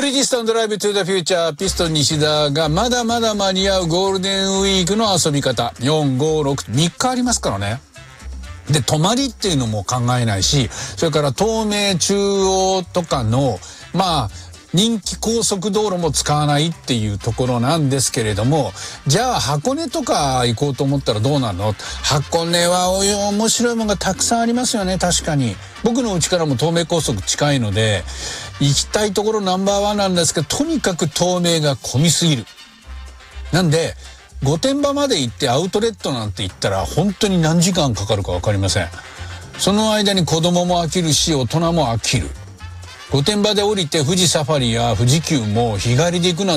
ブリヂストンドライブトゥザフューチャーピストン西田がまだまだ間に合うゴールデンウィークの遊び方。4、5、6、3日ありますからね。で、泊まりっていうのも考えないし、それから東名中央とかの、人気高速道路も使わないっていうところなんですけれども、じゃあ箱根とか行こうと思ったらどうなの？箱根は面白いものがたくさんありますよね。確かに僕の家からも東名高速近いので行きたいところナンバーワンなんですけど、とにかく東名が混みすぎる。なんで御殿場まで行ってアウトレットなんて行ったら本当に何時間かかるか分かりません。その間に子供も飽きるし大人も飽きる。御殿場で降りて富士サファリや富士急も日帰りで行くなんて